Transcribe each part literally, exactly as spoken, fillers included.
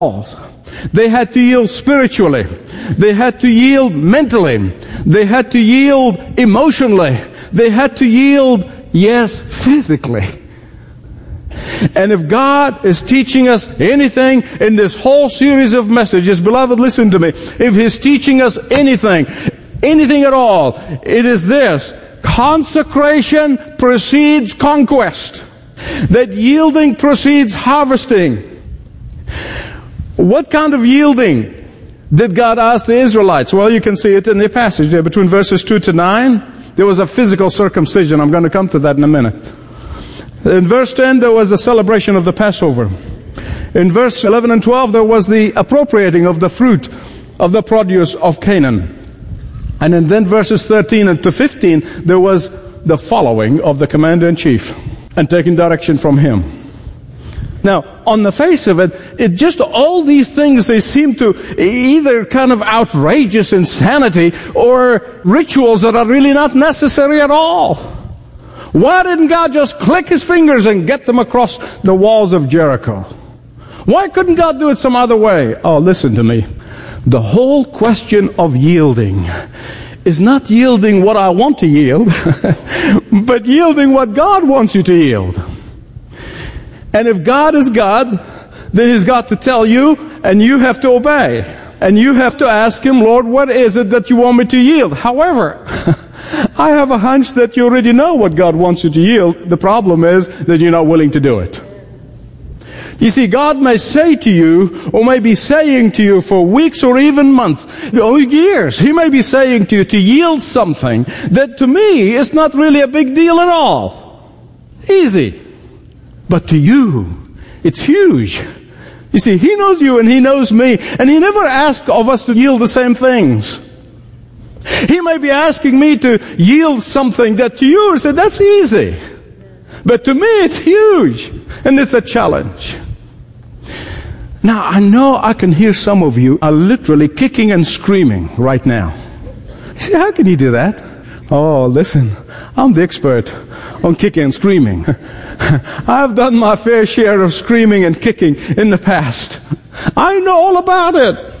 They had to yield spiritually. They had to yield mentally. They had to yield emotionally. They had to yield, yes, physically. And if God is teaching us anything in this whole series of messages, beloved, listen to me. If He's teaching us anything, anything at all, it is this: consecration precedes conquest. That yielding precedes harvesting. What kind of yielding did God ask the Israelites? Well, you can see it in the passage there between verses two to nine. There was a physical circumcision. I'm going to come to that in a minute. In verse ten, there was a celebration of the Passover. In verse eleven and twelve, there was the appropriating of the fruit of the produce of Canaan. And in then verses thirteen and to fifteen, there was the following of the commander-in-chief and taking direction from him. Now, on the face of it, it just all these things, they seem to either kind of outrageous insanity or rituals that are really not necessary at all. Why didn't God just click His fingers and get them across the walls of Jericho? Why couldn't God do it some other way? Oh, listen to me. The whole question of yielding is not yielding what I want to yield, but yielding what God wants you to yield. And if God is God, then He's got to tell you, and you have to obey. And you have to ask Him, Lord, what is it that you want me to yield? However, I have a hunch that you already know what God wants you to yield. The problem is that you're not willing to do it. You see, God may say to you, or may be saying to you for weeks or even months, or years, He may be saying to you to yield something that to me is not really a big deal at all. Easy. But to you, it's huge. You see, He knows you and He knows me, and He never asks of us to yield the same things. He may be asking me to yield something that to you, say, that's easy. But to me, it's huge, and it's a challenge. Now, I know I can hear some of you are literally kicking and screaming right now. You see, how can you do that? Oh, listen, I'm the expert on kicking and screaming. I've done my fair share of screaming and kicking in the past. I know all about it.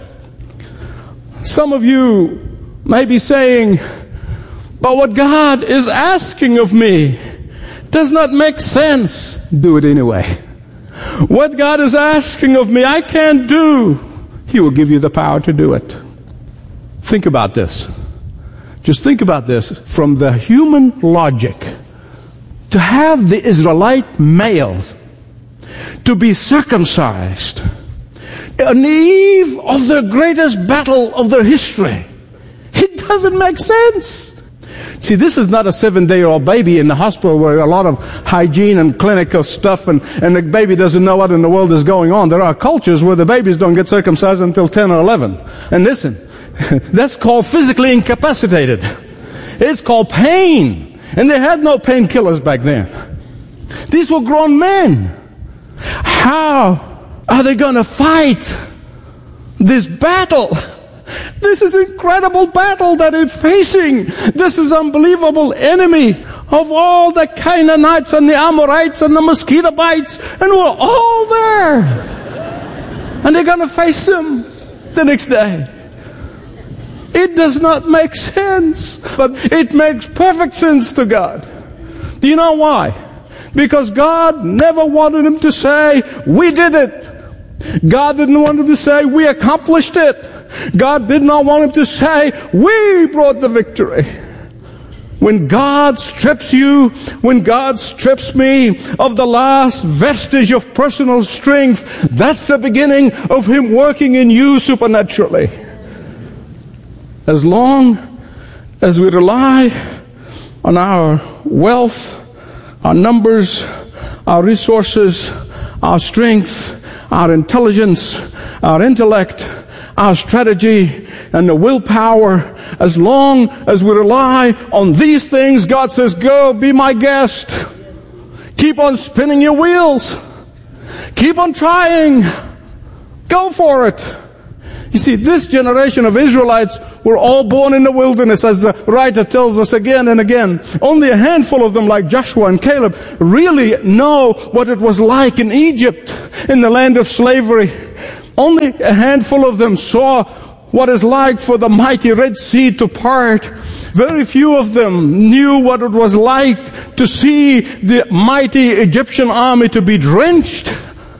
Some of you may be saying, but what God is asking of me does not make sense. Do it anyway. What God is asking of me, I can't do. He will give you the power to do it. Think about this. Just think about this from the human logic. To have the Israelite males to be circumcised on the eve of the greatest battle of their history, it doesn't make sense. See, this is not a seven-day-old baby in the hospital where a lot of hygiene and clinical stuff and, and the baby doesn't know what in the world is going on. There are cultures where the babies don't get circumcised until ten or eleven. And listen, that's called physically incapacitated. It's called pain. And they had no painkillers back then. These were grown men. How are they going to fight this battle? This is an incredible battle that they're facing. This is unbelievable enemy of all the Canaanites and the Amorites and the mosquito bites. And we're all there. And they're going to face them the next day. It does not make sense, but it makes perfect sense to God. Do you know why? Because God never wanted him to say, we did it. God didn't want him to say, we accomplished it. God did not want him to say, we brought the victory. When God strips you, when God strips me of the last vestige of personal strength, that's the beginning of him working in you supernaturally. As long as we rely on our wealth, our numbers, our resources, our strength, our intelligence, our intellect, our strategy, and the willpower, as long as we rely on these things, God says, go, be my guest. Keep on spinning your wheels. Keep on trying. Go for it. You see, this generation of Israelites were all born in the wilderness, as the writer tells us again and again. Only a handful of them, like Joshua and Caleb, really know what it was like in Egypt, in the land of slavery. Only a handful of them saw what it's like for the mighty Red Sea to part. Very few of them knew what it was like to see the mighty Egyptian army to be drenched.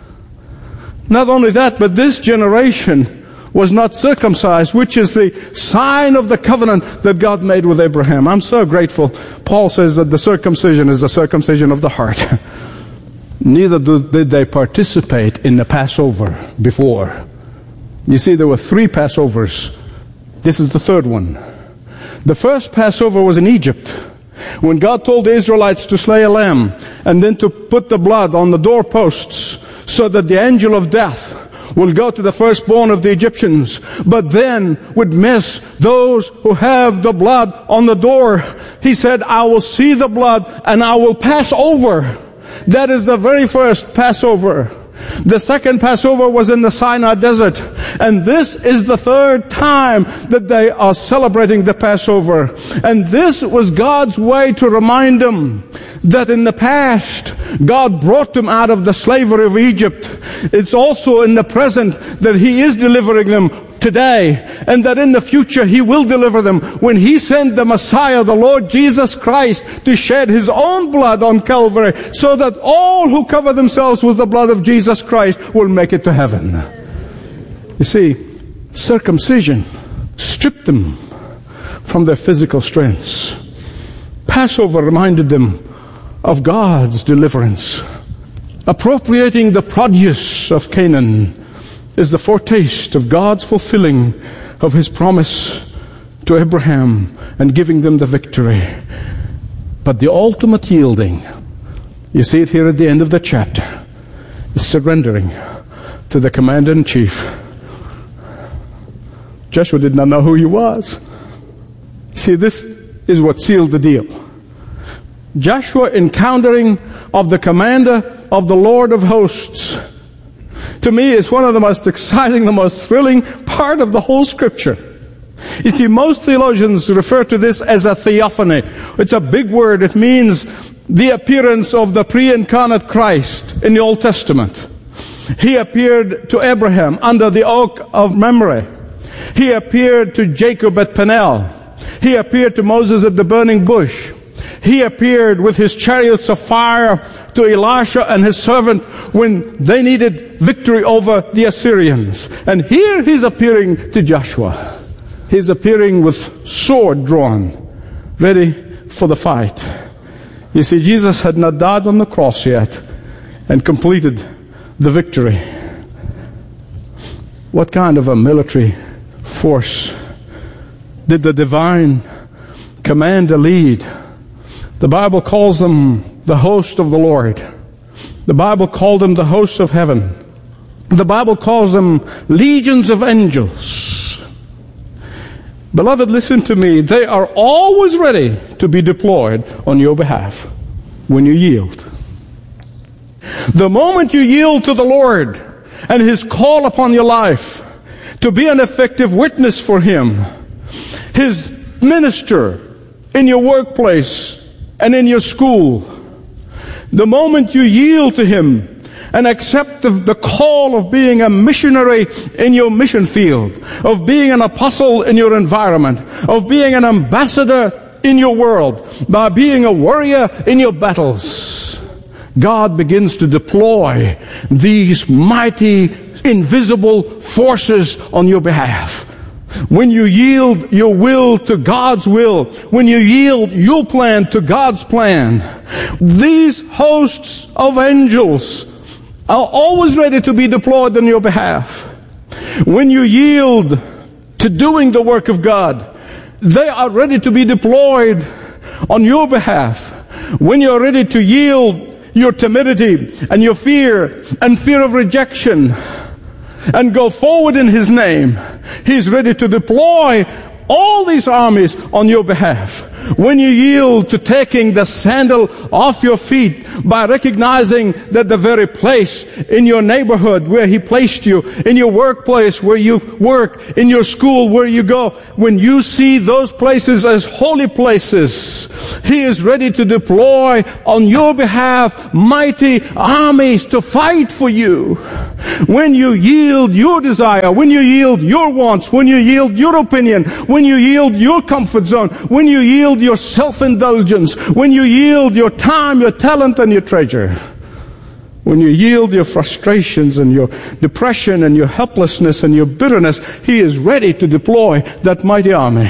Not only that, but this generation was not circumcised, which is the sign of the covenant that God made with Abraham. I'm so grateful. Paul says that the circumcision is the circumcision of the heart. Neither did they participate in the Passover before. You see, there were three Passovers. This is the third one. The first Passover was in Egypt, when God told the Israelites to slay a lamb and then to put the blood on the doorposts so that the angel of death will go to the firstborn of the Egyptians, but then would miss those who have the blood on the door. He said, I will see the blood and I will pass over. That is the very first Passover. The second Passover was in the Sinai desert. And this is the third time that they are celebrating the Passover. And this was God's way to remind them that in the past, God brought them out of the slavery of Egypt. It's also in the present that He is delivering them today, and that in the future He will deliver them when He sent the Messiah, the Lord Jesus Christ, to shed His own blood on Calvary, so that all who cover themselves with the blood of Jesus Christ will make it to heaven. You see, circumcision stripped them from their physical strengths. Passover reminded them of God's deliverance. Appropriating the produce of Canaan is the foretaste of God's fulfilling of His promise to Abraham and giving them the victory. But the ultimate yielding, you see it here at the end of the chapter, is surrendering to the commander-in-chief. Joshua did not know who he was. See, this is what sealed the deal. Joshua encountering of the commander of the Lord of hosts, to me, is one of the most exciting, the most thrilling part of the whole Scripture. You see, most theologians refer to this as a theophany. It's a big word. It means the appearance of the pre-incarnate Christ in the Old Testament. He appeared to Abraham under the oak of Mamre. He appeared to Jacob at Peniel. He appeared to Moses at the burning bush. He appeared with his chariots of fire to Elisha and his servant when they needed victory over the Assyrians. And here he's appearing to Joshua. He's appearing with sword drawn, ready for the fight. You see, Jesus had not died on the cross yet and completed the victory. What kind of a military force did the divine commander lead? The Bible calls them the host of the Lord. The Bible called them the hosts of heaven. The Bible calls them legions of angels. Beloved, listen to me. They are always ready to be deployed on your behalf when you yield. The moment you yield to the Lord and His call upon your life to be an effective witness for Him, His minister in your workplace and in your school, the moment you yield to Him and accept the, the call of being a missionary in your mission field, of being an apostle in your environment, of being an ambassador in your world, by being a warrior in your battles, God begins to deploy these mighty, invisible forces on your behalf. When you yield your will to God's will, when you yield your plan to God's plan, these hosts of angels are always ready to be deployed on your behalf. When you yield to doing the work of God, they are ready to be deployed on your behalf. When you're ready to yield your timidity and your fear and fear of rejection and go forward in His name, He's ready to deploy all these armies on your behalf. when you yield to taking the sandal off your feet by recognizing that the very place in your neighborhood where He placed you, in your workplace where you work, in your school where you go, when you see those places as holy places, He is ready to deploy on your behalf mighty armies to fight for you. When you yield your desire, when you yield your wants, when you yield your opinion, when you yield your comfort zone, when you yield your self-indulgence, when you yield your time, your talent, and your treasure, when you yield your frustrations and your depression and your helplessness and your bitterness, He is ready to deploy that mighty army.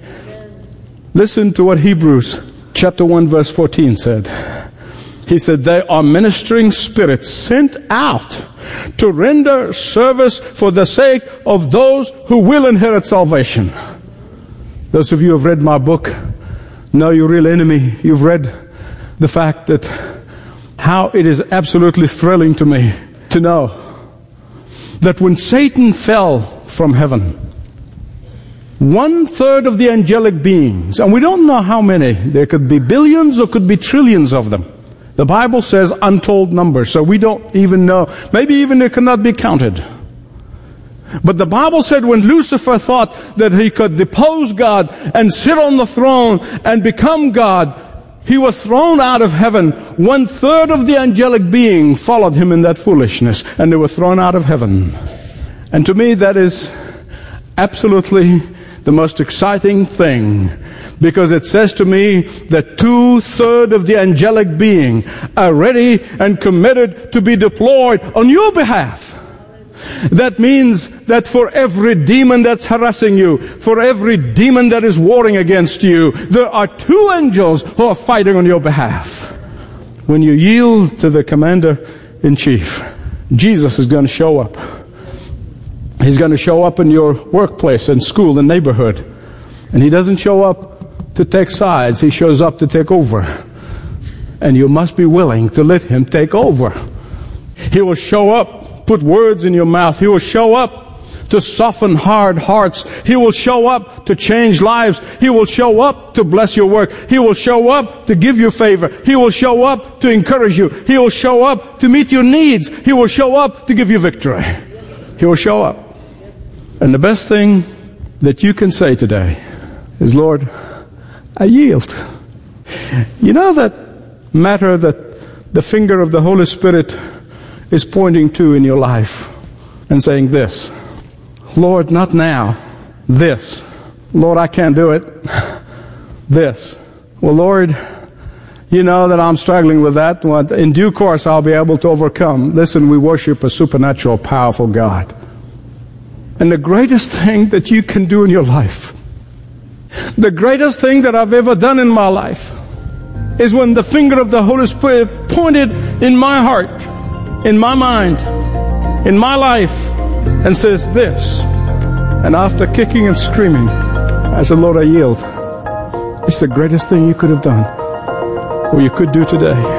Listen to what Hebrews chapter one verse fourteen said. He said, they are ministering spirits sent out to render service for the sake of those who will inherit salvation. Those of you who have read my book know your real enemy. You've read the fact that how it is absolutely thrilling to me to know that when Satan fell from heaven, one third of the angelic beings, and we don't know how many, there could be billions or could be trillions of them. The Bible says untold numbers, so we don't even know. Maybe even it cannot be counted. But the Bible said when Lucifer thought that he could depose God and sit on the throne and become God, he was thrown out of heaven. One third of the angelic being followed him in that foolishness, and they were thrown out of heaven. And to me, that is absolutely the most exciting thing, because it says to me that two-thirds of the angelic being are ready and committed to be deployed on your behalf. That means that for every demon that's harassing you, for every demon that is warring against you, there are two angels who are fighting on your behalf. When you yield to the commander-in-chief, Jesus is going to show up. He's going to show up in your workplace and school and neighborhood. And He doesn't show up to take sides. He shows up to take over. And you must be willing to let Him take over. He will show up, put words in your mouth. He will show up to soften hard hearts. He will show up to change lives. He will show up to bless your work. He will show up to give you favor. He will show up to encourage you. He will show up to meet your needs. He will show up to give you victory. He will show up. And the best thing that you can say today is, Lord, I yield. You know that matter that the finger of the Holy Spirit is pointing to in your life and saying this, Lord, not now. This. Lord, I can't do it. This. Well, Lord, you know that I'm struggling with that. In due course, I'll be able to overcome. Listen, we worship a supernatural, powerful God. And the greatest thing that you can do in your life, the greatest thing that I've ever done in my life, is when the finger of the Holy Spirit pointed in my heart, in my mind, in my life, and says this. And after kicking and screaming, I said, Lord, I yield. It's the greatest thing you could have done, or you could do today.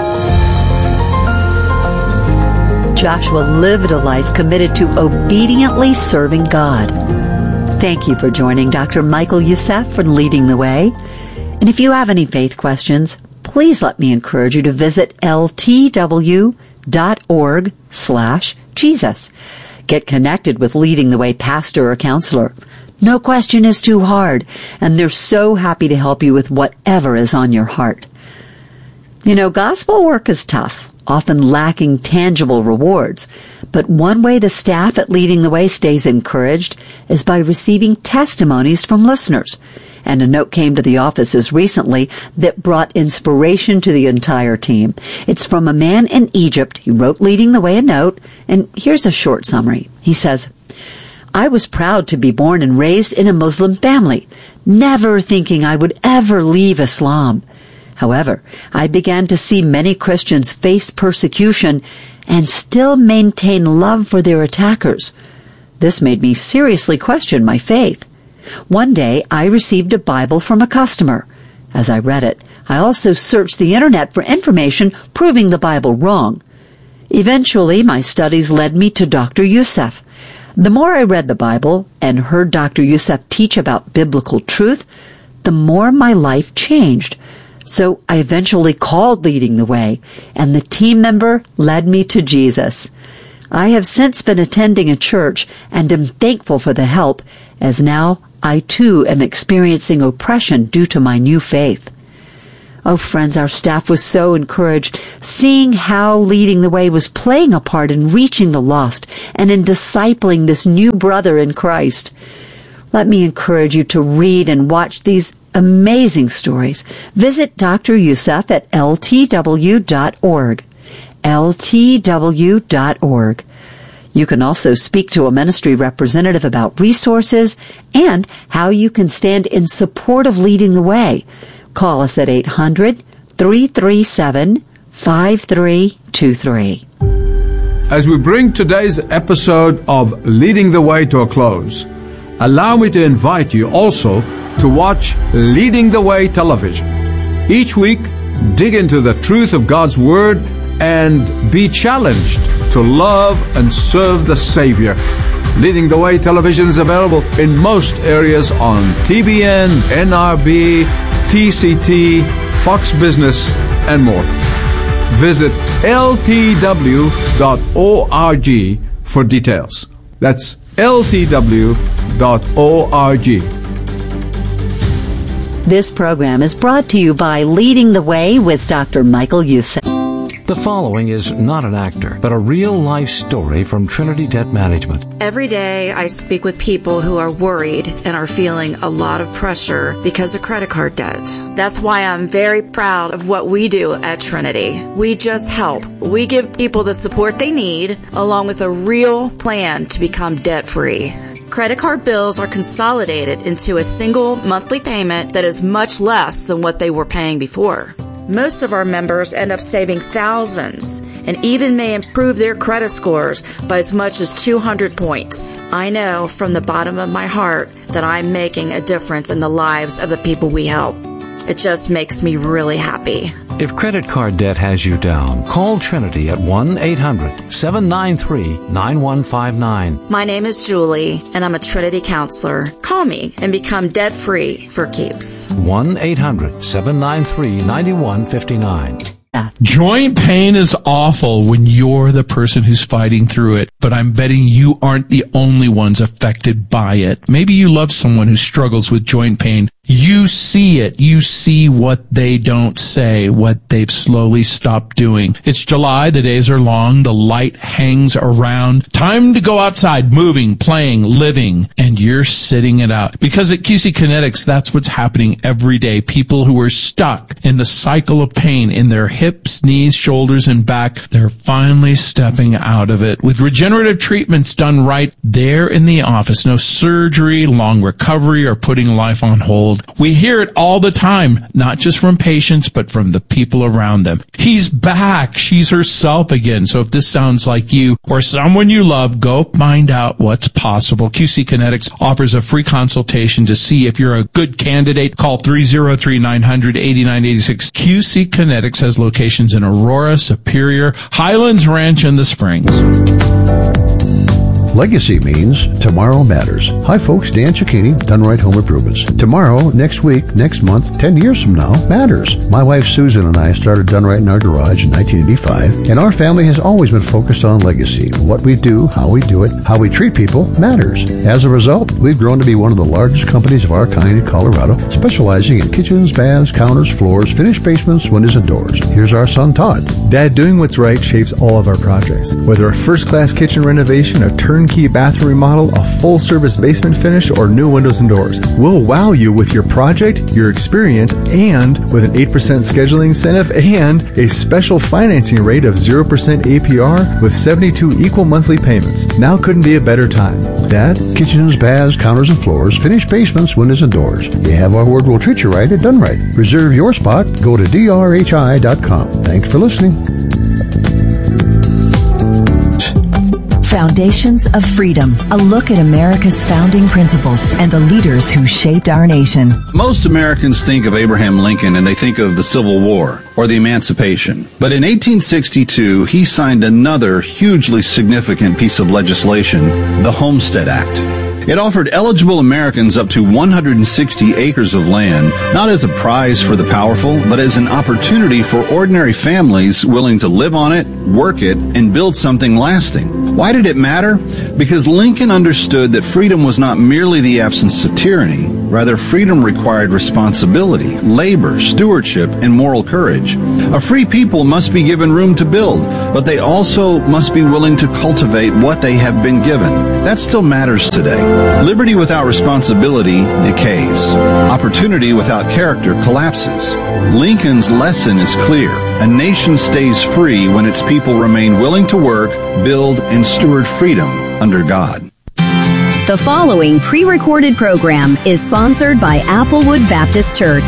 Joshua lived a life committed to obediently serving God. Thank you for joining Doctor Michael Youssef for Leading the Way. And if you have any faith questions, please let me encourage you to visit ltw.org slash Jesus. Get connected with Leading the Way pastor or counselor. No question is too hard, and they're so happy to help you with whatever is on your heart. You know, gospel work is tough, often lacking tangible rewards. But one way the staff at Leading the Way stays encouraged is by receiving testimonies from listeners. And a note came to the offices recently that brought inspiration to the entire team. It's from a man in Egypt. He wrote Leading the Way a note, and here's a short summary. He says, I was proud to be born and raised in a Muslim family, never thinking I would ever leave Islam. However, I began to see many Christians face persecution and still maintain love for their attackers. This made me seriously question my faith. One day, I received a Bible from a customer. As I read it, I also searched the internet for information proving the Bible wrong. Eventually, my studies led me to Doctor Youssef. The more I read the Bible and heard Doctor Youssef teach about biblical truth, the more my life changed. So I eventually called Leading the Way, and the team member led me to Jesus. I have since been attending a church and am thankful for the help, as now I too am experiencing oppression due to my new faith. Oh, friends, our staff was so encouraged, seeing how Leading the Way was playing a part in reaching the lost and in discipling this new brother in Christ. Let me encourage you to read and watch these amazing stories. Visit Doctor Youssef at L T W dot org. L T W dot org. You can also speak to a ministry representative about resources and how you can stand in support of Leading the Way. Call us at eight hundred, three three seven, five three two three. As we bring today's episode of Leading the Way to a close, allow me to invite you also to watch Leading the Way television. Each week, dig into the truth of God's Word and be challenged to love and serve the Savior. Leading the Way television is available in most areas on T B N, N R B, T C T, Fox Business, and more. Visit L T W dot org for details. That's L T W dot org. This program is brought to you by Leading the Way with Doctor Michael Youssef. The following is not an actor, but a real-life story from Trinity Debt Management. Every day I speak with people who are worried and are feeling a lot of pressure because of credit card debt. That's why I'm very proud of what we do at Trinity. We just help. We give people the support they need, along with a real plan to become debt-free. Credit card bills are consolidated into a single monthly payment that is much less than what they were paying before. Most of our members end up saving thousands and even may improve their credit scores by as much as two hundred points. I know from the bottom of my heart that I'm making a difference in the lives of the people we help. It just makes me really happy. If credit card debt has you down, call Trinity at one eight hundred, seven nine three, nine one five nine. My name is Julie, and I'm a Trinity counselor. Call me and become debt-free for keeps. one eight hundred, seven nine three, nine one five nine. Joint pain is awful when you're the person who's fighting through it, but I'm betting you aren't the only ones affected by it. Maybe you love someone who struggles with joint pain. You see it. You see what they don't say, what they've slowly stopped doing. It's July. The days are long. The light hangs around. Time to go outside, moving, playing, living, and you're sitting it out. Because at Q C Kinetics, that's what's happening every day. People who are stuck in the cycle of pain in their hips, knees, shoulders, and back, they're finally stepping out of it. With regenerative treatments done right, they're in the office. No surgery, long recovery, or putting life on hold. We hear it all the time, not just from patients, but from the people around them. He's back. She's herself again. So if this sounds like you or someone you love, go find out what's possible. Q C Kinetics offers a free consultation to see if you're a good candidate. Call three oh three, nine hundred, eighty-nine eighty-six. Q C Kinetics has locations in Aurora, Superior, Highlands Ranch, and the Springs. Legacy means tomorrow matters. Hi folks, Dan Cicchini, Done Right Home Improvements. Tomorrow, next week, next month, ten years from now matters. My wife Susan and I started Done Right in our garage in nineteen eighty-five, and our family has always been focused on legacy. What we do, how we do it, how we treat people matters. As a result, we've grown to be one of the largest companies of our kind in Colorado, specializing in kitchens, baths, counters, floors, finished basements, windows, and doors. Here's our son Todd. Dad, doing what's right shapes all of our projects. Whether a first-class kitchen renovation, a turnkey bathroom remodel, a full-service basement finish, or new windows and doors, we'll wow you with your project, your experience, and with an eight percent scheduling incentive and a special financing rate of zero percent A P R with seventy-two equal monthly payments. Now couldn't be a better time. Dad? Kitchens, baths, counters, and floors, finished basements, windows, and doors. You have our word, we'll treat you right at Done Right. Reserve your spot. Go to D R H I dot com. Thanks for listening. Foundations of Freedom, a look at America's founding principles and the leaders who shaped our nation. Most Americans think of Abraham Lincoln and they think of the Civil War or the Emancipation. But in eighteen sixty-two, he signed another hugely significant piece of legislation, the Homestead Act. It offered eligible Americans up to one hundred sixty acres of land, not as a prize for the powerful, but as an opportunity for ordinary families willing to live on it, work it, and build something lasting. Why did it matter? Because Lincoln understood that freedom was not merely the absence of tyranny. Rather, freedom required responsibility, labor, stewardship, and moral courage. A free people must be given room to build, but they also must be willing to cultivate what they have been given. That still matters today. Liberty without responsibility decays. Opportunity without character collapses. Lincoln's lesson is clear. A nation stays free when its people remain willing to work, build, and steward freedom under God. The following pre-recorded program is sponsored by Applewood Baptist Church.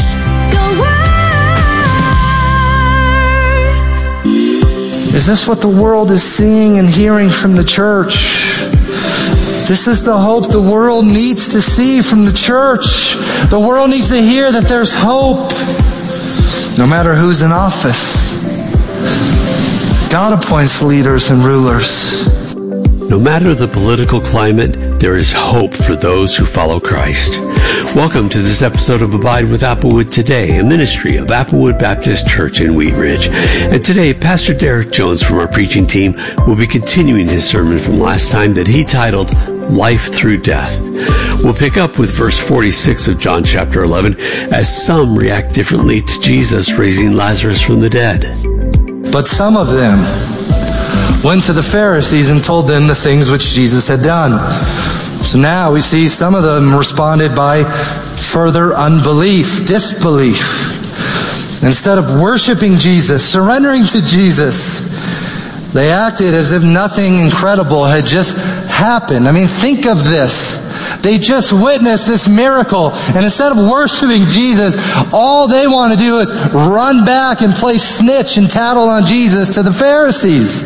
Is this what the world is seeing and hearing from the church? This is the hope the world needs to see from the church. The world needs to hear that there's hope, no matter who's in office. God appoints leaders and rulers. No matter the political climate, there is hope for those who follow Christ. Welcome to this episode of Abide with Applewood Today, a ministry of Applewood Baptist Church in Wheat Ridge. And today, Pastor Derek Jones from our preaching team will be continuing his sermon from last time that he titled Life Through Death. We'll pick up with verse forty-six of John chapter eleven as some react differently to Jesus raising Lazarus from the dead. But some of them went to the Pharisees and told them the things which Jesus had done. So now we see some of them responded by further unbelief, disbelief. Instead of worshiping Jesus, surrendering to Jesus, they acted as if nothing incredible had just happened. I mean, think of this. They just witnessed this miracle, and instead of worshiping Jesus, all they want to do is run back and play snitch and tattle on Jesus to the Pharisees.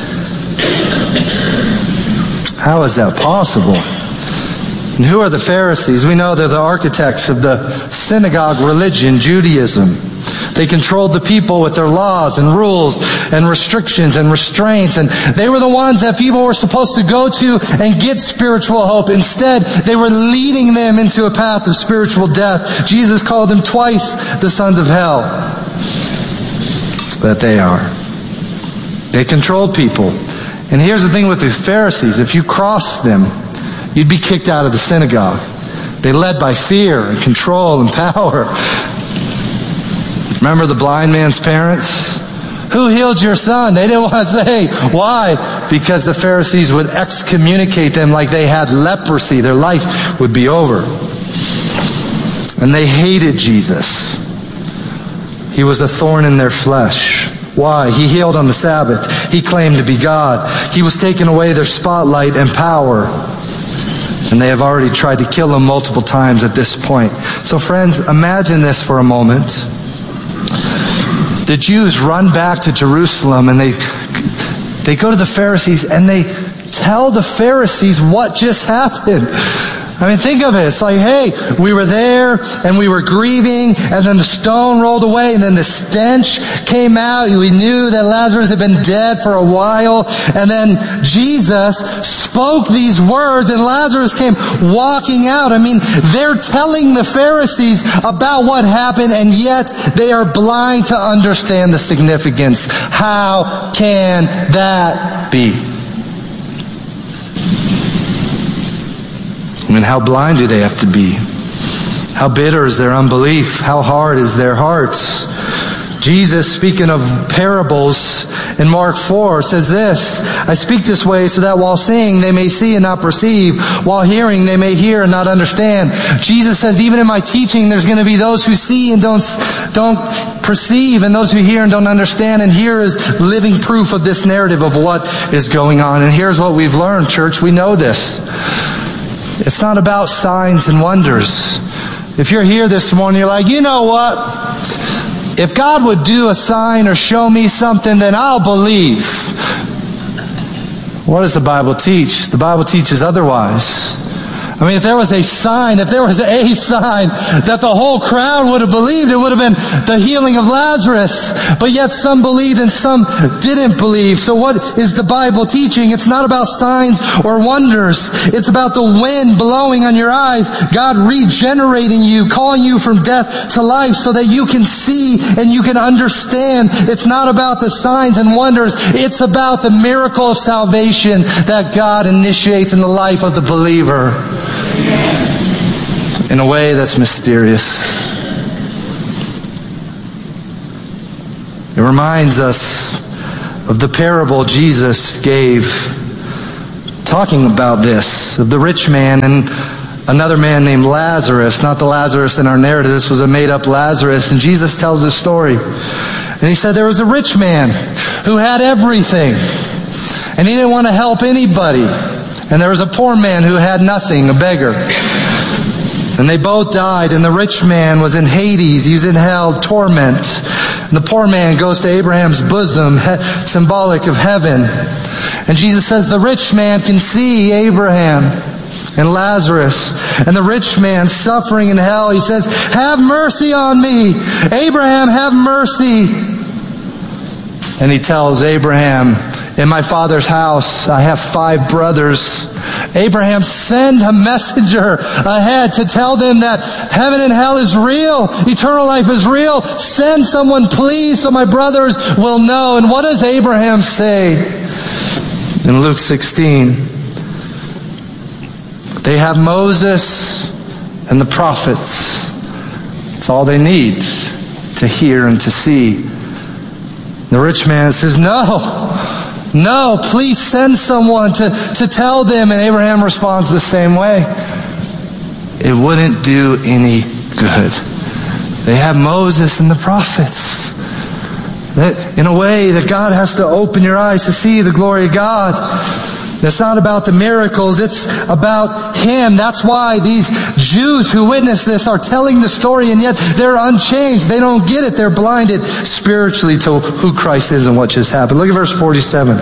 How is that possible? And who are the Pharisees? We know they're the architects of the synagogue religion, Judaism. They controlled the people with their laws and rules and restrictions and restraints. And they were the ones that people were supposed to go to and get spiritual hope. Instead, they were leading them into a path of spiritual death. Jesus called them twice the sons of hell. That they are. They controlled people. And here's the thing with the Pharisees. If you crossed them, you'd be kicked out of the synagogue. They led by fear and control and power. Remember the blind man's parents? Who healed your son? They didn't want to say. Why? Because the Pharisees would excommunicate them like they had leprosy. Their life would be over. And they hated Jesus. He was a thorn in their flesh. Why? He healed on the Sabbath. He claimed to be God. He was taking away their spotlight and power. And they have already tried to kill him multiple times at this point. So friends, imagine this for a moment. The Jews run back to Jerusalem and they they go to the Pharisees and they tell the Pharisees what just happened. I mean, think of it. It's like, hey, we were there and we were grieving, and then the stone rolled away and then the stench came out. We knew that Lazarus had been dead for a while, and then Jesus spoke these words and Lazarus came walking out. I mean, they're telling the Pharisees about what happened, and yet they are blind to understand the significance. How can that be? I mean, how blind do they have to be? How bitter is their unbelief? How hard is their hearts? Jesus, speaking of parables in Mark four, says this, I speak this way so that while seeing they may see and not perceive, while hearing they may hear and not understand. Jesus says, even in my teaching, there's going to be those who see and don't, don't perceive, and those who hear and don't understand. And here is living proof of this narrative of what is going on. And here's what we've learned, church. We know this. It's not about signs and wonders. If you're here this morning, you're like, you know what? If God would do a sign or show me something, then I'll believe. What does the Bible teach? The Bible teaches otherwise. I mean, if there was a sign, if there was a sign that the whole crowd would have believed, it would have been the healing of Lazarus. But yet some believed and some didn't believe. So what is the Bible teaching? It's not about signs or wonders. It's about the wind blowing on your eyes, God regenerating you, calling you from death to life so that you can see and you can understand. It's not about the signs and wonders. It's about the miracle of salvation that God initiates in the life of the believer. In a way that's mysterious. It reminds us of the parable Jesus gave talking about this, of the rich man and another man named Lazarus, not the Lazarus in our narrative. This was a made-up Lazarus. And Jesus tells this story. And he said there was a rich man who had everything. And he didn't want to help anybody. And there was a poor man who had nothing, a beggar. And they both died, and the rich man was in Hades. He was in hell, torment. And the poor man goes to Abraham's bosom, he- symbolic of heaven. And Jesus says the rich man can see Abraham and Lazarus. And the rich man suffering in hell, he says, have mercy on me. Abraham, have mercy. And he tells Abraham, in my father's house, I have five brothers. Abraham, send a messenger ahead to tell them that heaven and hell is real. Eternal life is real. Send someone, please, so my brothers will know. And what does Abraham say? In Luke sixteen, they have Moses and the prophets. It's all they need to hear and to see. The rich man says, no. No, please send someone to, to tell them. And Abraham responds the same way. It wouldn't do any good. They have Moses and the prophets. That, in a way that God has to open your eyes to see the glory of God. It's not about the miracles, it's about Him. That's why these Jews who witness this are telling the story, and yet they're unchanged. They don't get it. They're blinded spiritually to who Christ is and what just happened. Look at verse forty-seven.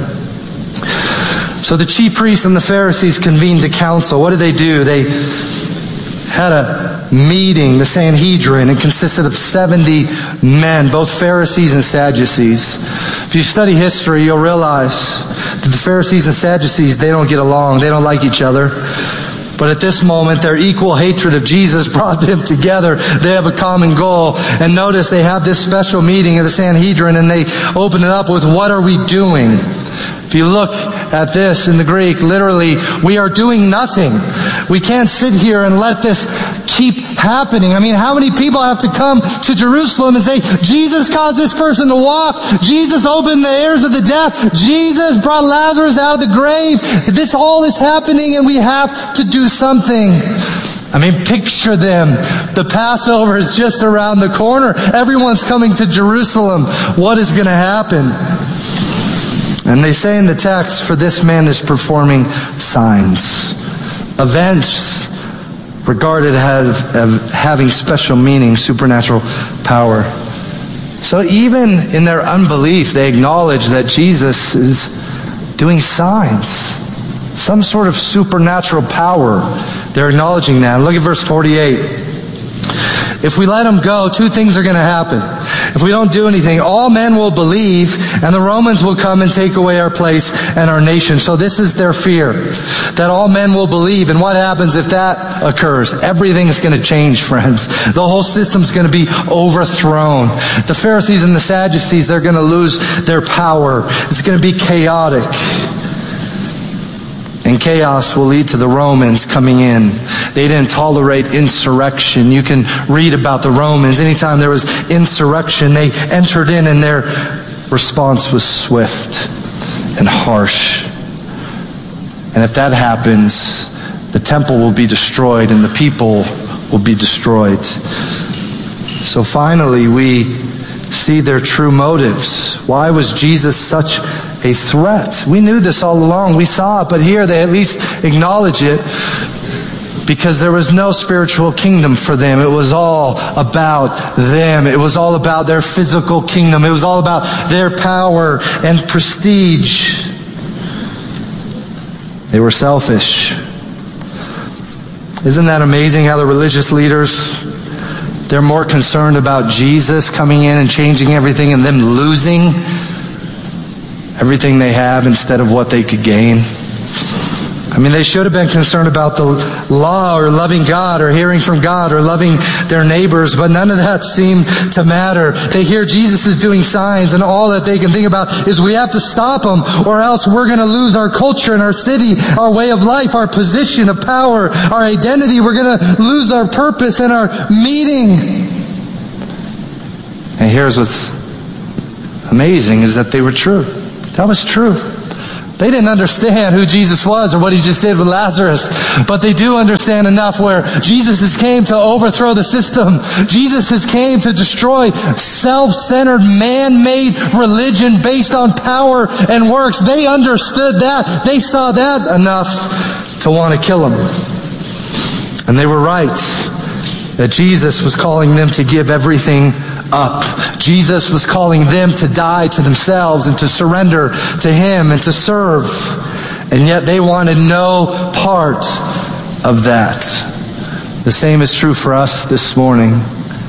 So the chief priests and the Pharisees convened a council. What did they do? They had a meeting, the Sanhedrin. It consisted of seventy men, both Pharisees and Sadducees. If you study history, you'll realize that the Pharisees and Sadducees, they don't get along. They don't like each other. But at this moment, their equal hatred of Jesus brought them together. They have a common goal. And notice they have this special meeting of the Sanhedrin, and they open it up with, what are we doing? If you look at this in the Greek, literally, we are doing nothing. We can't sit here and let this keep happening. I mean, how many people have to come to Jerusalem and say, Jesus caused this person to walk. Jesus opened the ears of the deaf. Jesus brought Lazarus out of the grave. This all is happening and we have to do something. I mean, picture them. The Passover is just around the corner. Everyone's coming to Jerusalem. What is going to happen? And they say in the text, for this man is performing signs, events regarded as having special meaning, supernatural power. So even in their unbelief, they acknowledge that Jesus is doing signs, some sort of supernatural power. They're acknowledging that. Look at verse forty-eight. If we let him go, two things are going to happen. If we don't do anything, all men will believe, and the Romans will come and take away our place and our nation. So this is their fear, that all men will believe. And what happens if that occurs? Everything's going to change, friends. The whole system's going to be overthrown. The Pharisees and the Sadducees, they're going to lose their power. It's going to be chaotic. And chaos will lead to the Romans coming in. They didn't tolerate insurrection. You can read about the Romans. Anytime there was insurrection, they entered in and their response was swift and harsh. And if that happens, the temple will be destroyed and the people will be destroyed. So finally, we see their true motives. Why was Jesus such a threat? We knew this all along. We saw it, but here they at least acknowledge it because there was no spiritual kingdom for them. It was all about them. It was all about their physical kingdom. It was all about their power and prestige. They were selfish. Isn't that amazing how the religious leaders, they're more concerned about Jesus coming in and changing everything and them losing everything they have instead of what they could gain? I mean, they should have been concerned about the law or loving God or hearing from God or loving their neighbors, but none of that seemed to matter. They hear Jesus is doing signs, and all that they can think about is we have to stop him or else we're going to lose our culture and our city, our way of life, our position of power, our identity. We're going to lose our purpose and our meaning. And here's what's amazing is that they were true. That was true. They didn't understand who Jesus was or what he just did with Lazarus, but they do understand enough where Jesus has came to overthrow the system. Jesus has came to destroy self-centered, man-made religion based on power and works. They understood that. They saw that enough to want to kill him. And they were right that Jesus was calling them to give everything up. Jesus was calling them to die to themselves and to surrender to him and to serve. And yet they wanted no part of that. The same is true for us this morning.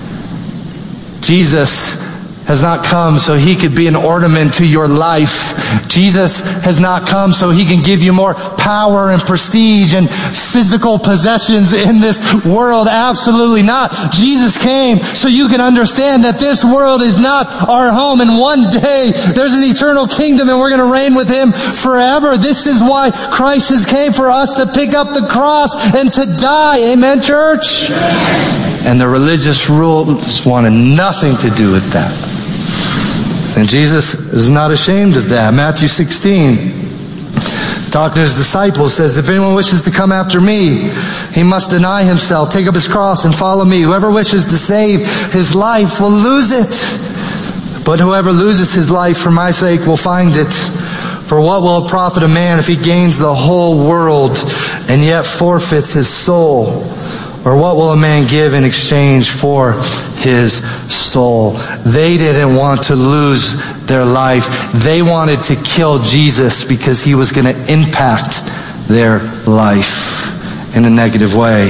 Jesus has not come so he could be an ornament to your life. Jesus has not come so he can give you more power and prestige and physical possessions in this world. Absolutely not. Jesus came so you can understand that this world is not our home, and one day there's an eternal kingdom and we're going to reign with him forever. This is why Christ has came, for us to pick up the cross and to die. Amen, church? And the religious rules wanted nothing to do with that. And Jesus is not ashamed of that. Matthew sixteen, talking to his disciples, says, if anyone wishes to come after me, he must deny himself, take up his cross, and follow me. Whoever wishes to save his life will lose it. But whoever loses his life for my sake will find it. For what will it profit a man if he gains the whole world and yet forfeits his soul? Or what will a man give in exchange for his soul? They didn't want to lose their life. They wanted to kill Jesus because he was going to impact their life in a negative way.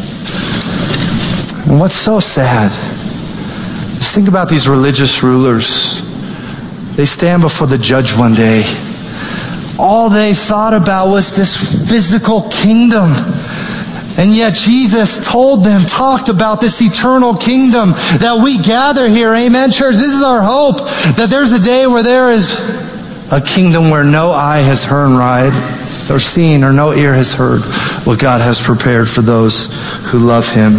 And what's so sad, just think about these religious rulers. They stand before the judge one day. All they thought about was this physical kingdom. And yet Jesus told them, talked about this eternal kingdom that we gather here. Amen, church? This is our hope, that there's a day where there is a kingdom where no eye has heard or seen, or no ear has heard what God has prepared for those who love him.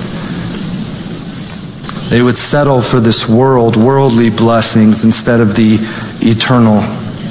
They would settle for this world, worldly blessings, instead of the eternal.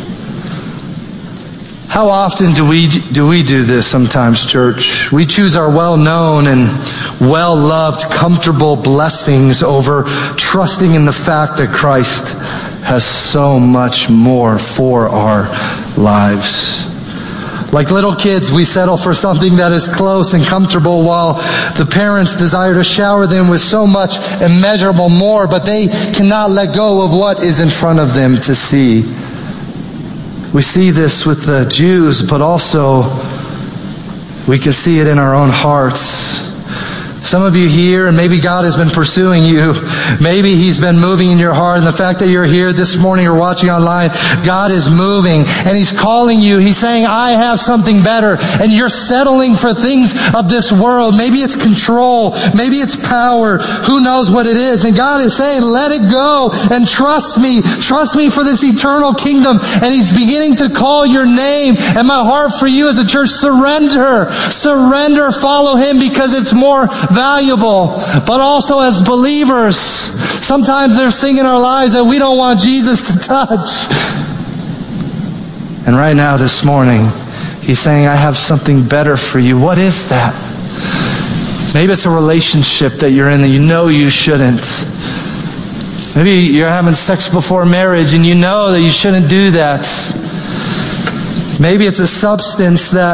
How often do we do we do this sometimes, church? We choose our well-known and well-loved, comfortable blessings over trusting in the fact that Christ has so much more for our lives. Like little kids, we settle for something that is close and comfortable while the parents desire to shower them with so much immeasurable more, but they cannot let go of what is in front of them to see. We see this with the Jews, but also we can see it in our own hearts. Some of you here, and maybe God has been pursuing you. Maybe he's been moving in your heart. And the fact that you're here this morning or watching online, God is moving and he's calling you. He's saying, I have something better. And you're settling for things of this world. Maybe it's control. Maybe it's power. Who knows what it is? And God is saying, let it go and trust me. Trust me for this eternal kingdom. And he's beginning to call your name. And my heart for you as a church, surrender. Surrender. Follow him because it's more valuable. But also as believers, sometimes there's things in our lives that we don't want Jesus to touch. And right now this morning, he's saying, I have something better for you. What is that? Maybe it's a relationship that you're in that you know you shouldn't. Maybe you're having sex before marriage and you know that you shouldn't do that. Maybe it's a substance that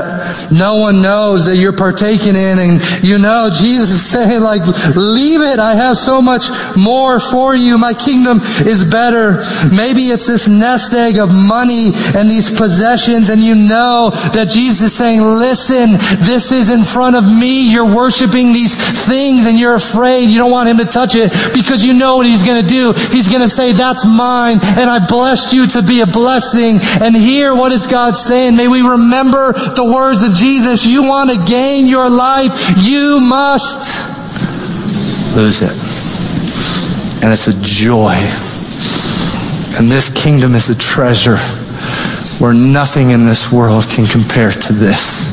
no one knows that you're partaking in, and you know Jesus is saying, like, leave it. I have so much more for you. My kingdom is better. Maybe it's this nest egg of money and these possessions, and you know that Jesus is saying, listen, this is in front of me. You're worshiping these things and you're afraid. You don't want him to touch it because you know what he's going to do. He's going to say, that's mine, and I blessed you to be a blessing. And here, what is God saying? May we remember the words of Jesus. You want to gain your life, you must lose it. And it's a joy. And this kingdom is a treasure where nothing in this world can compare to this.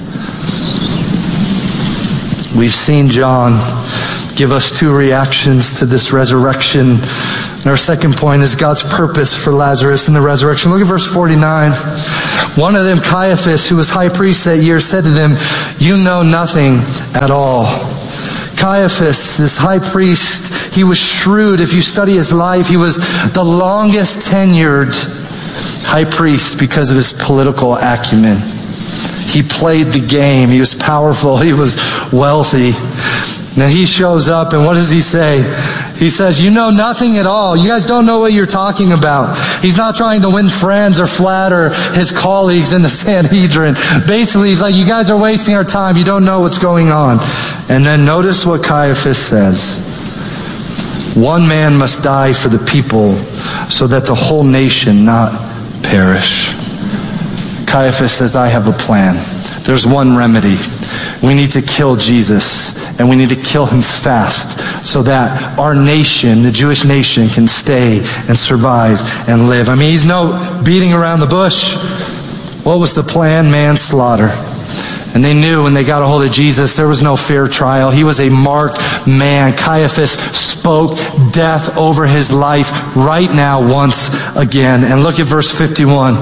We've seen John give us two reactions to this resurrection. And our second point is God's purpose for Lazarus in the resurrection. Look at verse forty-nine. One of them, Caiaphas, who was high priest that year, said to them, you know nothing at all. Caiaphas, this high priest, he was shrewd. If you study his life, he was the longest tenured high priest because of his political acumen. He played the game. He was powerful. He was wealthy. Now he shows up, and what does he say? He says, you know nothing at all. You guys don't know what you're talking about. He's not trying to win friends or flatter his colleagues in the Sanhedrin. Basically, he's like, you guys are wasting our time. You don't know what's going on. And then notice what Caiaphas says. One man must die for the people so that the whole nation not perish. Caiaphas says, I have a plan. There's one remedy. We need to kill Jesus, and we need to kill him fast so that our nation, the Jewish nation, can stay and survive and live. I mean, he's no beating around the bush. What was the plan? Manslaughter. And they knew when they got a hold of Jesus, there was no fair trial. He was a marked man. Caiaphas spoke death over his life right now once again. And look at verse fifty-one.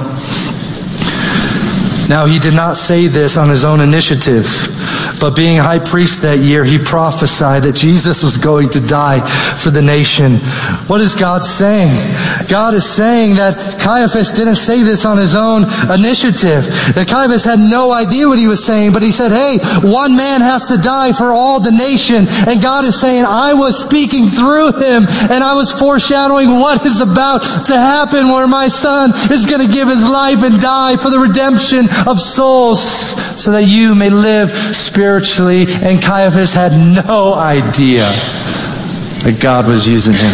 Now he did not say this on his own initiative, but being high priest that year, he prophesied that Jesus was going to die for the nation. What is God saying? God is saying that Caiaphas didn't say this on his own initiative. That Caiaphas had no idea what he was saying, but he said, hey, one man has to die for all the nation. And God is saying, I was speaking through him, and I was foreshadowing what is about to happen, where my son is going to give his life and die for the redemption of souls so that you may live spiritually. And Caiaphas had no idea that God was using him.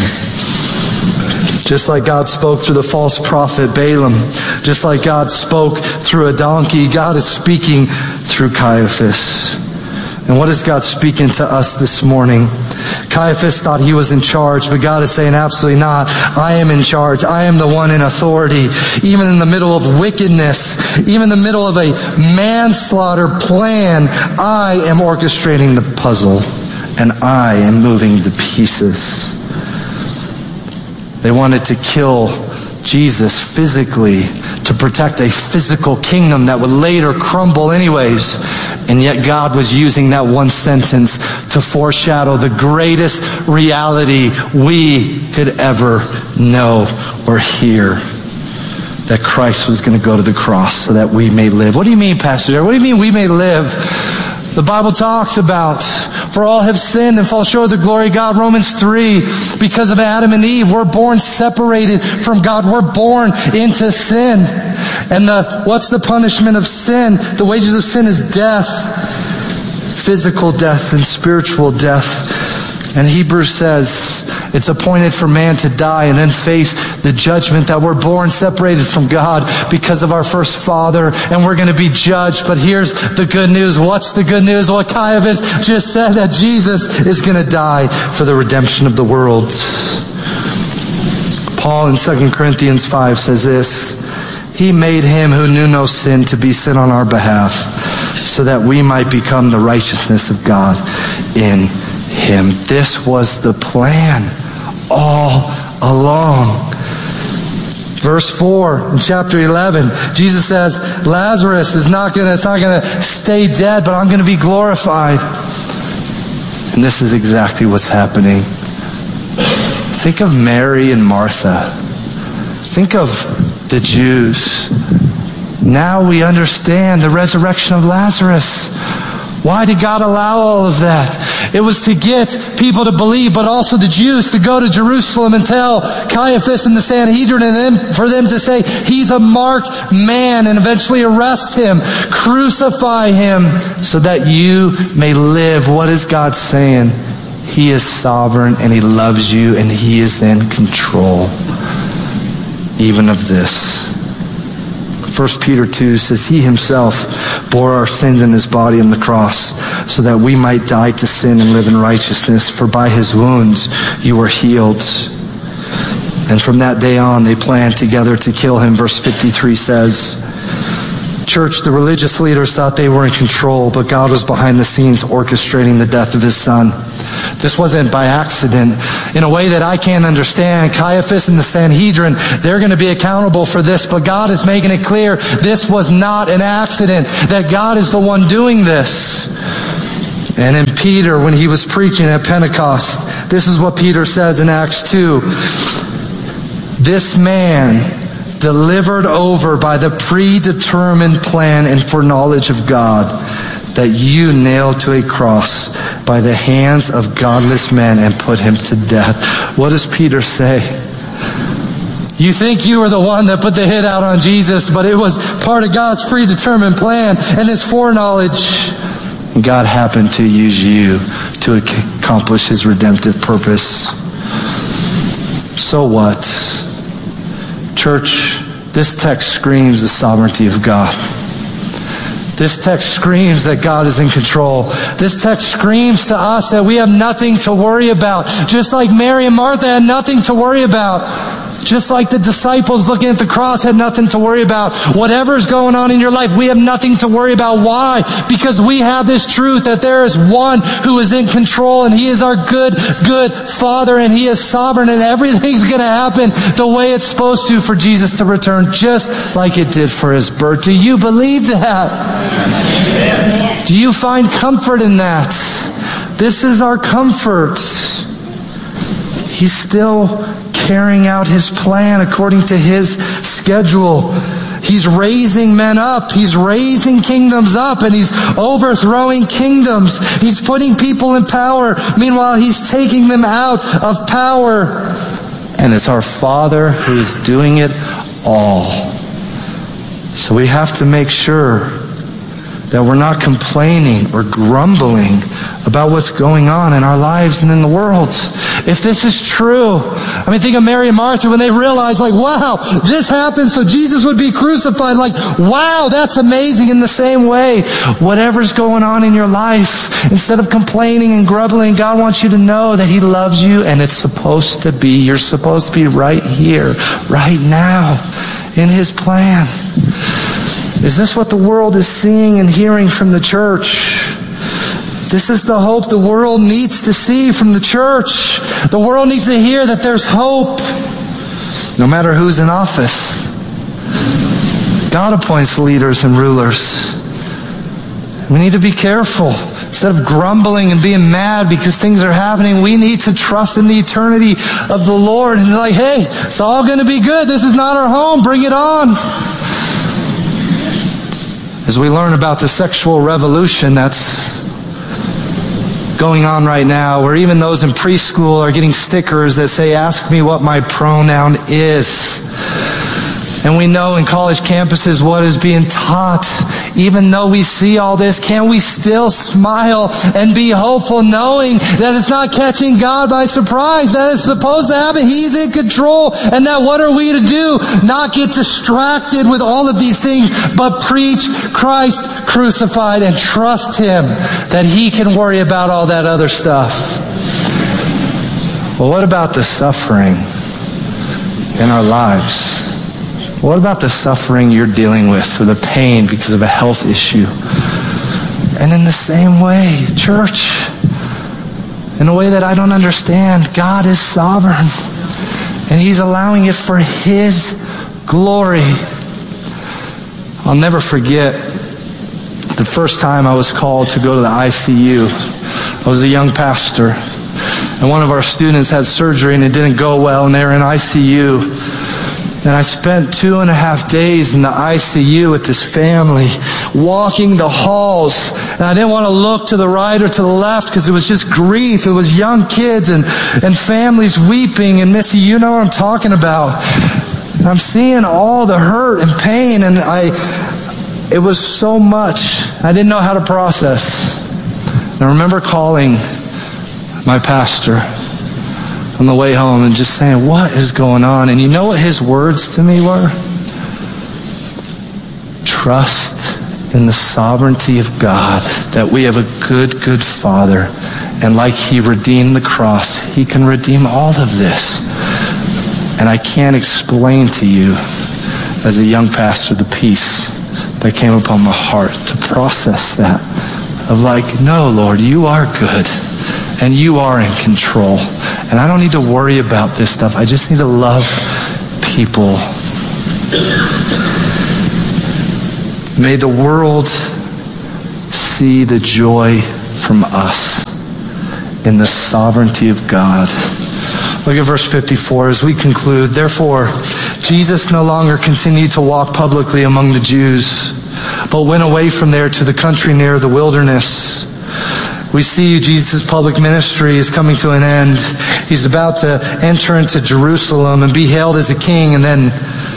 Just like God spoke through the false prophet Balaam, just like God spoke through a donkey, God is speaking through Caiaphas. And what is God speaking to us this morning? Caiaphas thought he was in charge, but God is saying, absolutely not. I am in charge. I am the one in authority. Even in the middle of wickedness, even in the middle of a manslaughter plan, I am orchestrating the puzzle, and I am moving the pieces. They wanted to kill Jesus physically to protect a physical kingdom that would later crumble anyways. And yet God was using that one sentence to foreshadow the greatest reality we could ever know or hear. That Christ was going to go to the cross so that we may live. What do you mean, Pastor Jared? What do you mean we may live? The Bible talks about, for all have sinned and fall short of the glory of God. Romans three, because of Adam and Eve, we're born separated from God. We're born into sin. And the what's the punishment of sin? The wages of sin is death. Physical death and spiritual death. And Hebrews says, it's appointed for man to die and then face the judgment, that we're born separated from God because of our first father, and we're going to be judged. But here's the good news. What's the good news? What Caiaphas just said, that Jesus is going to die for the redemption of the world. Paul in Second Corinthians five says this, he made him who knew no sin to be sin on our behalf, so that we might become the righteousness of God in him. This was the plan all along. Verse four in chapter eleven, Jesus says, Lazarus is not gonna, it's not gonna stay dead, but I'm gonna be glorified. And this is exactly what's happening. Think of Mary and Martha. Think of the Jews. Now we understand the resurrection of Lazarus. Why did God allow all of that? It was to get people to believe, but also the Jews to go to Jerusalem and tell Caiaphas and the Sanhedrin and them, for them to say, he's a marked man, and eventually arrest him, crucify him, so that you may live. What is God saying? He is sovereign, and he loves you, and he is in control even of this. First Peter two says, he himself bore our sins in his body on the cross so that we might die to sin and live in righteousness. For by his wounds you were healed. And from that day on, they planned together to kill him. Verse fifty-three says, church, the religious leaders thought they were in control, but God was behind the scenes orchestrating the death of his son. This wasn't by accident. In a way that I can't understand, Caiaphas and the Sanhedrin, they're going to be accountable for this, but God is making it clear this was not an accident, that God is the one doing this. And in Peter, when he was preaching at Pentecost, this is what Peter says in Acts two. This man, delivered over by the predetermined plan and foreknowledge of God, that you nailed to a cross by the hands of godless men and put him to death. What does Peter say? You think you were the one that put the hit out on Jesus, but it was part of God's predetermined plan and his foreknowledge. God happened to use you to accomplish his redemptive purpose. So what? Church, this text screams the sovereignty of God. This text screams that God is in control. This text screams to us that we have nothing to worry about. Just like Mary and Martha had nothing to worry about. Just like the disciples looking at the cross had nothing to worry about. Whatever's going on in your life, we have nothing to worry about. Why? Because we have this truth that there is one who is in control, and he is our good, good Father, and he is sovereign, and everything's going to happen the way it's supposed to for Jesus to return, just like it did for his birth. Do you believe that? Do you find comfort in that? This is our comfort. He's still carrying out his plan according to his schedule. He's raising men up. He's raising kingdoms up, and he's overthrowing kingdoms. He's putting people in power. Meanwhile, he's taking them out of power. And it's our Father who's doing it all. So we have to make sure that we're not complaining or grumbling about what's going on in our lives and in the world. If this is true, I mean, think of Mary and Martha when they realized, like, wow, this happened so Jesus would be crucified. Like, wow, that's amazing. In the same way, whatever's going on in your life, instead of complaining and grumbling, God wants you to know that he loves you, and it's supposed to be. You're supposed to be right here, right now, in his plan. Is this what the world is seeing and hearing from the church? This is the hope the world needs to see from the church. The world needs to hear that there's hope, no matter who's in office. God appoints leaders and rulers. We need to be careful. Instead of grumbling and being mad because things are happening, we need to trust in the eternity of the Lord. And like, hey, it's all going to be good. This is not our home. Bring it on. As we learn about the sexual revolution that's going on right now, where even those in preschool are getting stickers that say, ask me what my pronoun is. And we know in college campuses what is being taught. Even though we see all this, can we still smile and be hopeful, knowing that it's not catching God by surprise, that it's supposed to happen? He's in control. And now what are we to do? Not get distracted with all of these things, but preach Christ crucified and trust him that he can worry about all that other stuff. Well, what about the suffering in our lives? What about the suffering you're dealing with, or the pain because of a health issue? And in the same way, church, in a way that I don't understand, God is sovereign, and he's allowing it for his glory. I'll never forget the first time I was called to go to the I C U. I was a young pastor, and one of our students had surgery and it didn't go well, and they were in I C U. And I spent two and a half days in the I C U with this family, walking the halls. And I didn't want to look to the right or to the left because it was just grief. It was young kids and, and families weeping. And Missy, you know what I'm talking about. And I'm seeing all the hurt and pain. And I, it was so much. I didn't know how to process. And I remember calling my pastor on the way home and just saying, what is going on? And you know what his words to me were? Trust in the sovereignty of God, that we have a good, good Father. And like He redeemed the cross, He can redeem all of this. And I can't explain to you, as a young pastor, the peace that came upon my heart to process that. Of like, no, Lord, you are good. And you are in control. And I don't need to worry about this stuff. I just need to love people. May the world see the joy from us in the sovereignty of God. Look at verse fifty-four as we conclude. Therefore, Jesus no longer continued to walk publicly among the Jews, but went away from there to the country near the wilderness. We see Jesus' public ministry is coming to an end. He's about to enter into Jerusalem and be hailed as a king and then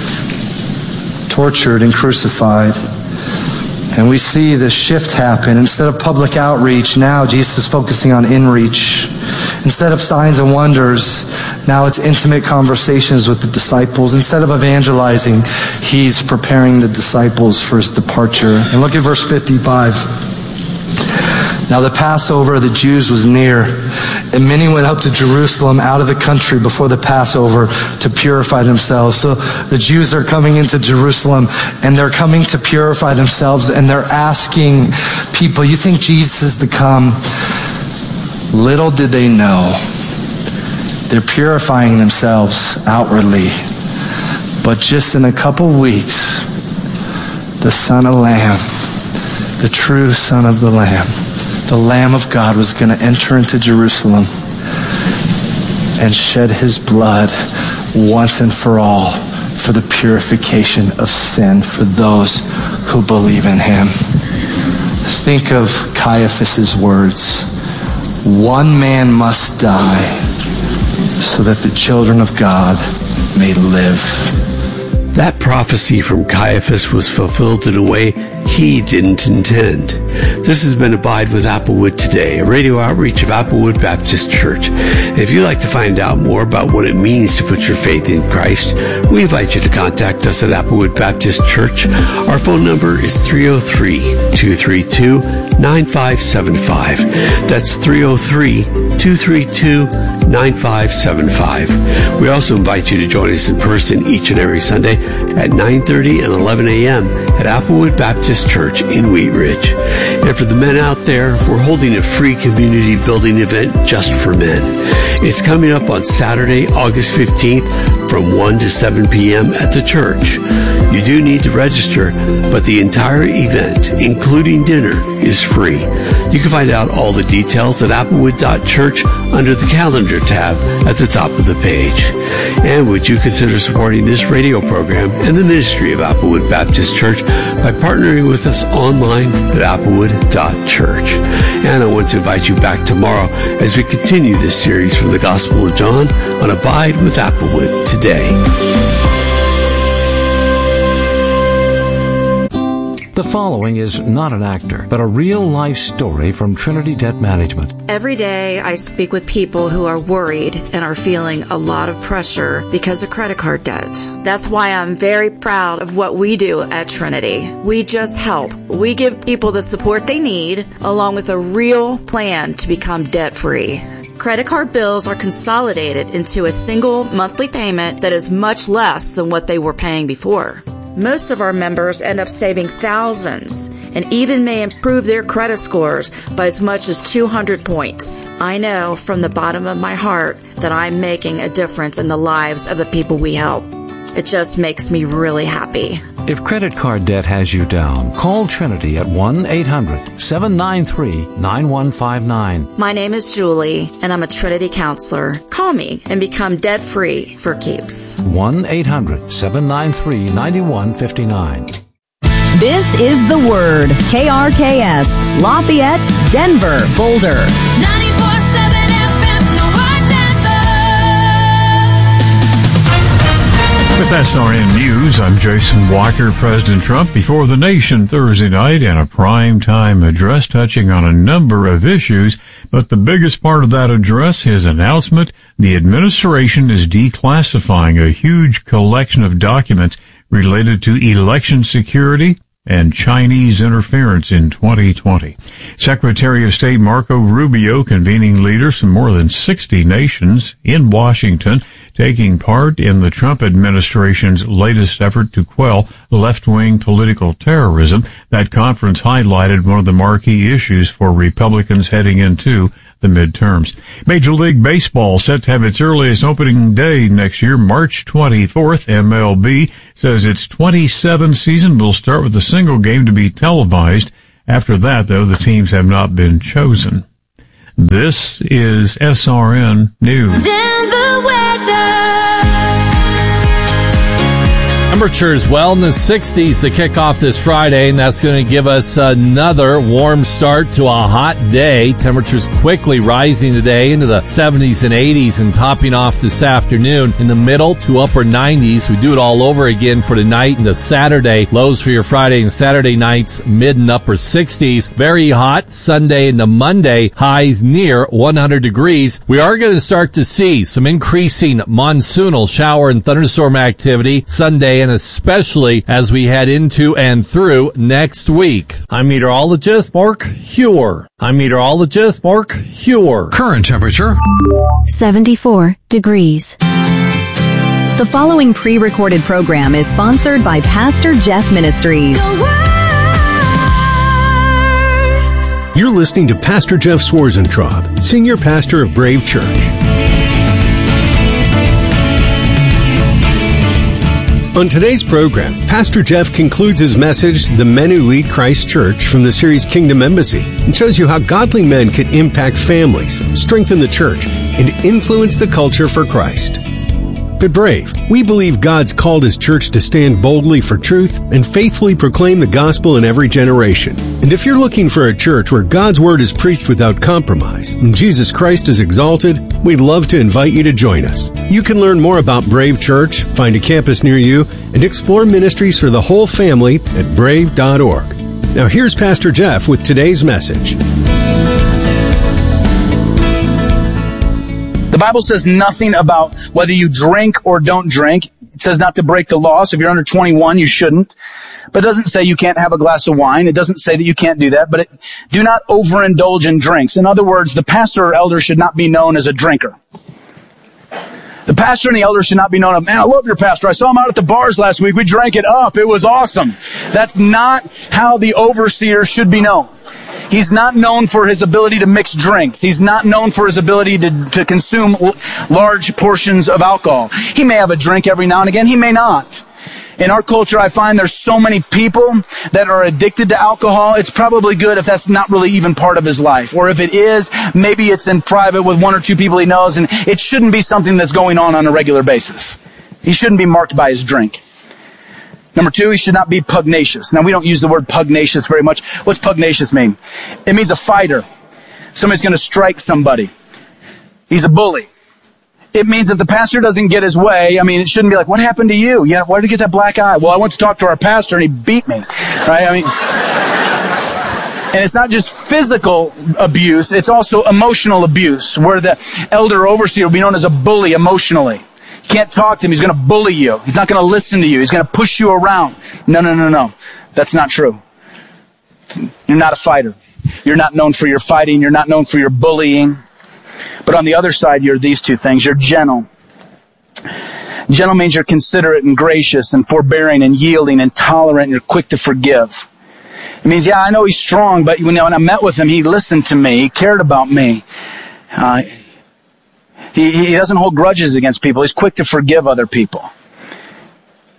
tortured and crucified. And we see the shift happen. Instead of public outreach, now Jesus is focusing on inreach. Instead of signs and wonders, now it's intimate conversations with the disciples. Instead of evangelizing, He's preparing the disciples for His departure. And look at verse fifty-five. Now the Passover of the Jews was near, and many went up to Jerusalem out of the country before the Passover to purify themselves. So the Jews are coming into Jerusalem, and they're coming to purify themselves, and they're asking people, you think Jesus is to come? Little did they know, they're purifying themselves outwardly. But just in a couple weeks, the Son of Lamb, the true Son of the Lamb, the Lamb of God was going to enter into Jerusalem and shed His blood once and for all for the purification of sin for those who believe in Him. Think of Caiaphas' words. One man must die so that the children of God may live. That prophecy from Caiaphas was fulfilled in a way he didn't intend. This has been Abide with Applewood Today, a radio outreach of Applewood Baptist Church. And if you'd like to find out more about what it means to put your faith in Christ, we invite you to contact us at Applewood Baptist Church. Our phone number is three oh three, two three two, nine five seven five. That's three oh three, two three two, nine five seven five. We also invite you to join us in person each and every Sunday at nine thirty and eleven a.m. at Applewood Baptist Church in Wheat Ridge. And for the men out there, we're holding a free community building event just for men. It's coming up on Saturday, August fifteenth from one to seven p.m. at the church. You do need to register, but the entire event, including dinner, is free. You can find out all the details at applewood dot church under the calendar tab at the top of the page. And would you consider supporting this radio program and the ministry of Applewood Baptist Church by partnering with us online at applewood dot church. And I want to invite you back tomorrow as we continue this series from the Gospel of John on Abide with Applewood Today. The following is not an actor, but a real-life story from Trinity Debt Management. Every day I speak with people who are worried and are feeling a lot of pressure because of credit card debt. That's why I'm very proud of what we do at Trinity. We just help. We give people the support they need, along with a real plan to become debt-free. Credit card bills are consolidated into a single monthly payment that is much less than what they were paying before. Most of our members end up saving thousands and even may improve their credit scores by as much as two hundred points. I know from the bottom of my heart that I'm making a difference in the lives of the people we help. It just makes me really happy. If credit card debt has you down, call Trinity at one eight hundred seven nine three nine one five nine. My name is Julie, and I'm a Trinity counselor. Call me and become debt-free for keeps. one eight hundred seven nine three nine one five nine. This is The Word, K R K S, Lafayette, Denver, Boulder. ninety-four seven F M, The Word, Denver. With S R N News, I'm Jason Walker. President Trump before the nation Thursday night in a prime-time address touching on a number of issues, but the biggest part of that address, his announcement, the administration is declassifying a huge collection of documents related to election security and Chinese interference in twenty twenty. Secretary of State Marco Rubio convening leaders from more than sixty nations in Washington, taking part in the Trump administration's latest effort to quell left-wing political terrorism. That conference highlighted one of the marquee issues for Republicans heading into the midterms. Major League Baseball set to have its earliest opening day next year, March twenty-fourth. M L B says its twenty-seventh season will start with a single game to be televised. After that, though, the teams have not been chosen. This is S R N News. Denver weather. Temperatures well in the sixties to kick off this Friday, and that's going to give us another warm start to a hot day. Temperatures quickly rising today into the seventies and eighties and topping off this afternoon in the middle to upper nineties. We do it all over again for tonight and the Saturday. Lows for your Friday and Saturday nights, mid and upper sixties. Very hot Sunday into Monday, highs near one hundred degrees. We are going to start to see some increasing monsoonal shower and thunderstorm activity Sunday, and especially as we head into and through next week. I'm meteorologist Mark Hewer. I'm meteorologist Mark Hewer. Current temperature seventy-four degrees. The following pre-recorded program is sponsored by Pastor Jeff Ministries. You're listening to Pastor Jeff Swarzentraub, Senior Pastor of Brave Church. On today's program, Pastor Jeff concludes his message, The Men Who Lead Christ Church, from the series Kingdom Embassy, and shows you how godly men can impact families, strengthen the church, and influence the culture for Christ. At Brave, we believe God's called His church to stand boldly for truth and faithfully proclaim the gospel in every generation. And if you're looking for a church where God's word is preached without compromise and Jesus Christ is exalted, we'd love to invite you to join us. You can learn more about Brave Church, find a campus near you, and explore ministries for the whole family at brave dot org. Now here's Pastor Jeff with today's message. The Bible says nothing about whether you drink or don't drink. It says not to break the law. So if you're under twenty-one, you shouldn't. But it doesn't say you can't have a glass of wine. It doesn't say that you can't do that. But it, do not overindulge in drinks. In other words, the pastor or elder should not be known as a drinker. The pastor and the elder should not be known as, man, I love your pastor. I saw him out at the bars last week. We drank it up. It was awesome. That's not how the overseer should be known. He's not known for his ability to mix drinks. He's not known for his ability to, to consume l- large portions of alcohol. He may have a drink every now and again. He may not. In our culture, I find there's so many people that are addicted to alcohol. It's probably good if that's not really even part of his life. Or if it is, maybe it's in private with one or two people he knows, and it shouldn't be something that's going on on a regular basis. He shouldn't be marked by his drink. Number two, he should not be pugnacious. Now, we don't use the word pugnacious very much. What's pugnacious mean? It means a fighter. Somebody's going to strike somebody. He's a bully. It means if the pastor doesn't get his way, I mean, it shouldn't be like, what happened to you? Yeah, why did you get that black eye? Well, I went to talk to our pastor and he beat me. Right? I mean, and it's not just physical abuse, it's also emotional abuse, where the elder overseer will be known as a bully emotionally. You can't talk to him, he's going to bully you. He's not going to listen to you, he's going to push you around. No, no, no, no. That's not true. You're not a fighter. You're not known for your fighting, you're not known for your bullying. But on the other side, you're these two things. You're gentle. Gentle means you're considerate and gracious and forbearing and yielding and tolerant and you're quick to forgive. It means, yeah, I know he's strong, but when I met with him, he listened to me. He cared about me. Uh, he, he doesn't hold grudges against people. He's quick to forgive other people.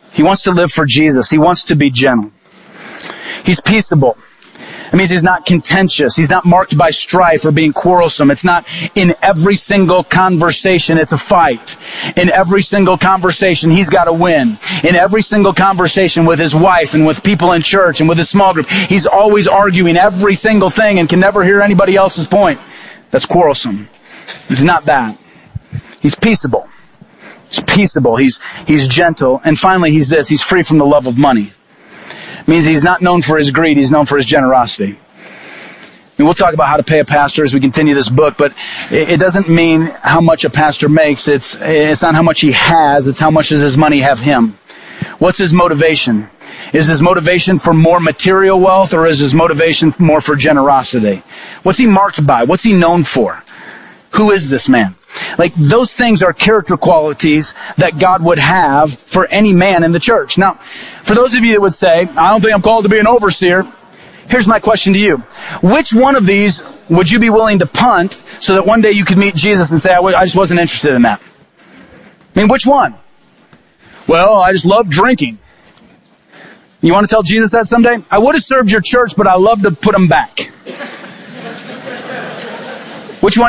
He wants to live for Jesus. He wants to be gentle. He's peaceable. It means he's not contentious. He's not marked by strife or being quarrelsome. It's not in every single conversation it's a fight. In every single conversation he's got to win. In every single conversation with his wife and with people in church and with his small group, he's always arguing every single thing and can never hear anybody else's point. That's quarrelsome. He's not that. He's peaceable. He's peaceable. He's, he's gentle. And finally, he's this. He's free from the love of money. It means he's not known for his greed. He's known for his generosity. And we'll talk about how to pay a pastor as we continue this book, but it doesn't mean how much a pastor makes. It's, it's not how much he has. It's how much does his money have him. What's his motivation? Is his motivation for more material wealth, or is his motivation more for generosity? What's he marked by? What's he known for? Who is this man? Like, those things are character qualities that God would have for any man in the church. Now, for those of you that would say, I don't think I'm called to be an overseer, here's my question to you. Which one of these would you be willing to punt so that one day you could meet Jesus and say, I, w- I just wasn't interested in that? I mean, which one? Well, I just love drinking. You want to tell Jesus that someday? I would have served your church, but I love to put them back. Which one?